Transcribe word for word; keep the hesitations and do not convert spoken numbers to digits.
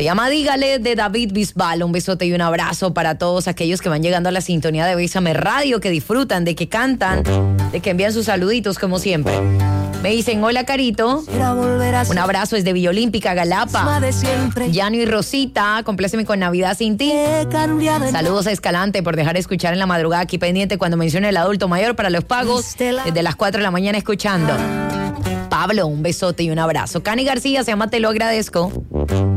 Se llama Dígale, de David Bisbal. Un besote y un abrazo para todos aquellos que van llegando a la sintonía de Bésame Radio, que disfrutan, de que cantan, de que envían sus saluditos como siempre. Me dicen, hola Carito, un abrazo desde Villa Olímpica, Galapa. Llano y Rosita, compláceme con Navidad sin ti. Saludos a Escalante por dejar de escuchar en la madrugada, aquí pendiente cuando mencione el adulto mayor para los pagos, desde las cuatro de la mañana escuchando. Pablo, un besote y un abrazo. Cani García, se llama Te lo agradezco.